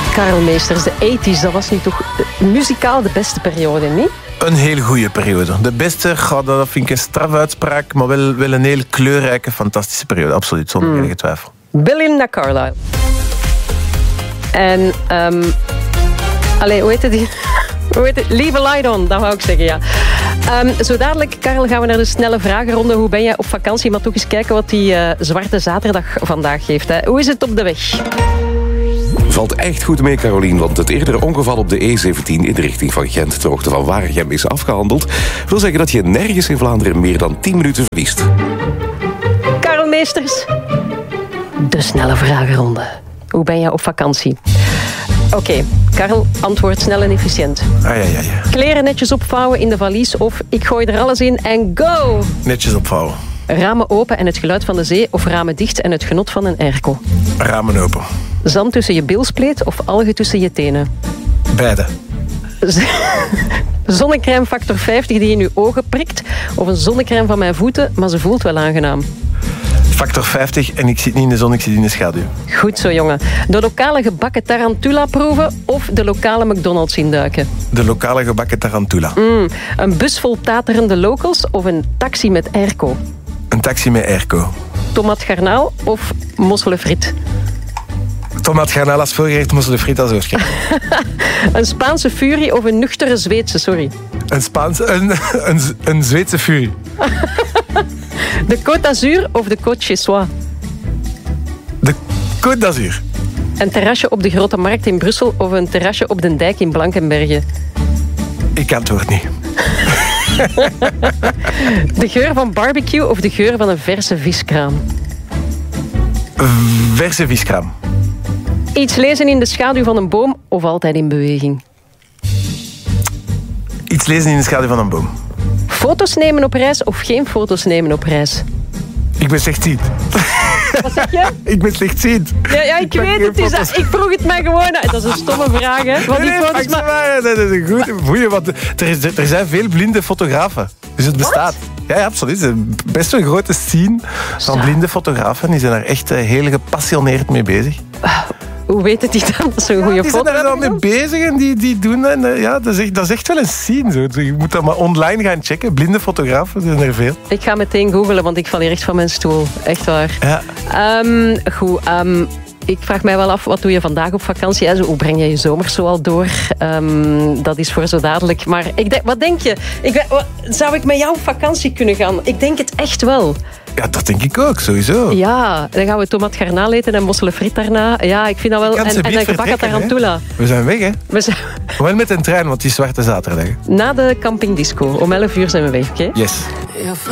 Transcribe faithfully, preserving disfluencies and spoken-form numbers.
Karel Meesters, de tachtiger, dat was nu toch muzikaal de beste periode, niet? Een heel goede periode. De beste, oh, dat vind ik een strafuitspraak, maar wel, wel een heel kleurrijke, fantastische periode. Absoluut, zonder mm. enige twijfel. Belinda Carlisle. En, um, allee, hoe heet het die? Hoe heet het? Leave a light on, dat wou ik zeggen, ja. Um, zo dadelijk, Karel, gaan we naar de snelle vragenronde. Hoe ben jij op vakantie? Maar toch eens kijken wat die uh, zwarte zaterdag vandaag geeft. Hè. Hoe is het op de weg? Valt echt goed mee, Carolien, want het eerdere ongeval op de E zeventien in de richting van Gent, ter hoogte van Waregem, is afgehandeld. Wil zeggen dat je nergens in Vlaanderen meer dan tien minuten verliest. Karel Meesters, de snelle vragenronde. Hoe ben jij op vakantie? Oké, okay. Karel, antwoord snel en efficiënt. Ah, ja, ja, ja. Kleren netjes opvouwen in de valies of ik gooi er alles in en go! Netjes opvouwen. Ramen open en het geluid van de zee of ramen dicht en het genot van een airco? Ramen open. Zand tussen je bilspleet of algen tussen je tenen? Beide. Zonnecrème factor vijftig die in je ogen prikt of een zonnecrème van mijn voeten, maar ze voelt wel aangenaam? Factor vijftig en ik zit niet in de zon, ik zit in de schaduw. Goed zo, jongen. De lokale gebakken tarantula proeven of de lokale McDonald's induiken? De lokale gebakken tarantula. Mm, een bus vol taterende locals of een taxi met airco? Een taxi met airco. Tomat garnaal of mosselen friet? Tomat garnaal als voorgerecht, mosselen friet als hoofdgerecht. Een Spaanse furie of een nuchtere Zweedse, sorry? Een Spaanse... Een, een, een Zweedse furie. De Côte d'Azur of de Côte Chez-Soi? De Côte d'Azur. Een terrasje op de Grote Markt in Brussel of een terrasje op de Dijk in Blankenberge? Ik antwoord niet. De geur van barbecue of de geur van een verse viskraam? Verse viskraam. Iets lezen in de schaduw van een boom of altijd in beweging? Iets lezen in de schaduw van een boom. Foto's nemen op reis of geen foto's nemen op reis? Ik ben slechtziend. Wat zeg je? Ik ben slechtziend. Ja, ja, ik, ik weet het. Is dat, ik vroeg het mij gewoon. Dat is een stomme vraag, hè. Want die nee, foto's maar... maar... Dat is een goede goeie, want er, is, er zijn veel blinde fotografen. Dus het bestaat. What? Ja, absoluut. Het is best een grote scene van blinde fotografen. Die zijn daar echt heel gepassioneerd mee bezig. Hoe weet het die dan? Dat is een goede ja, foto. Die zijn daar wel mee bezig en die, die doen dat. En, ja, dat, is echt, dat is echt wel een scene. Zo. Je moet dat maar online gaan checken. Blinde fotografen, er zijn er veel. Ik ga meteen googlen, want ik val hier echt van mijn stoel. Echt waar. Ja. Um, goed, um, ik vraag mij wel af, wat doe je vandaag op vakantie? Hè? Zo, hoe breng je je zomer zo al door? Um, dat is voor zo dadelijk. Maar ik denk, wat denk je? Ik, wat, zou ik met jou op vakantie kunnen gaan? Ik denk het echt wel. Ja, dat denk ik ook, sowieso. Ja, dan gaan we tomat garnaal eten en mosselen friet daarna. Ja, ik vind dat wel... En, en een gebakken tarantula. Hè? We zijn weg, hè? We zijn... Wel met een trein, want die is zwarte zaterdag. Na de campingdisco. Om elf uur zijn we weg, oké? Okay? Yes.